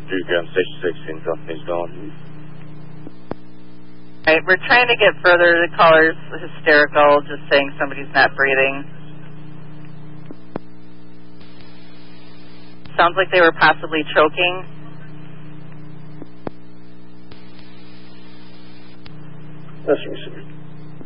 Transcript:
Duke on station 16, company's going. Alright, we're trying to get further. The caller's hysterical, just saying somebody's not breathing. Sounds like they were possibly choking. That's what we